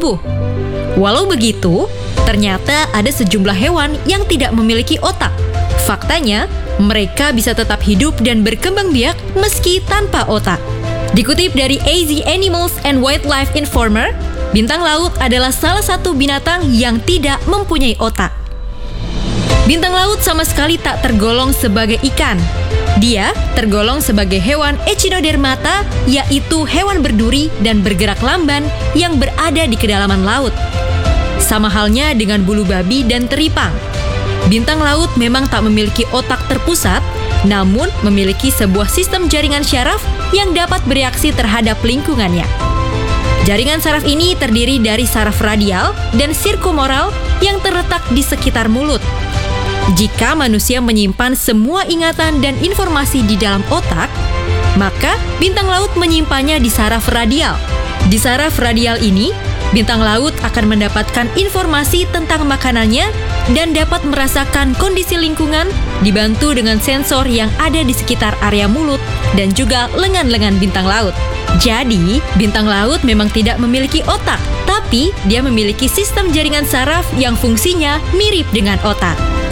tubuh. Walau begitu, ternyata ada sejumlah hewan yang tidak memiliki otak. Faktanya, mereka bisa tetap hidup dan berkembang biak meski tanpa otak. Dikutip dari AZ Animals and Wildlife Informer, bintang laut adalah salah satu binatang yang tidak mempunyai otak. Bintang laut sama sekali tak tergolong sebagai ikan. Dia tergolong sebagai hewan echinodermata, yaitu hewan berduri dan bergerak lamban yang berada di kedalaman laut. Sama halnya dengan bulu babi dan teripang. Bintang laut memang tak memiliki otak terpusat, namun memiliki sebuah sistem jaringan syaraf yang dapat bereaksi terhadap lingkungannya. Jaringan saraf ini terdiri dari saraf radial dan sirkumoral yang terletak di sekitar mulut. Jika manusia menyimpan semua ingatan dan informasi di dalam otak, maka bintang laut menyimpannya di saraf radial. Di saraf radial ini, bintang laut akan mendapatkan informasi tentang makanannya dan dapat merasakan kondisi lingkungan dibantu dengan sensor yang ada di sekitar area mulut dan juga lengan-lengan bintang laut. Jadi, bintang laut memang tidak memiliki otak, tapi dia memiliki sistem jaringan saraf yang fungsinya mirip dengan otak.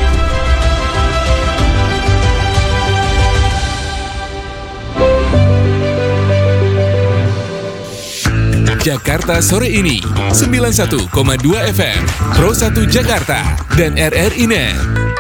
Jakarta Sore Ini 91,2 FM Pro 1 Jakarta dan RRI Net.